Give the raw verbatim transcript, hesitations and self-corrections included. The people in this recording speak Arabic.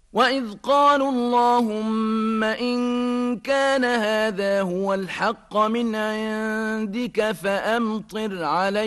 وإذ قالوا اللهم إن كان هذا هو الحق من عندك فأمطر علينا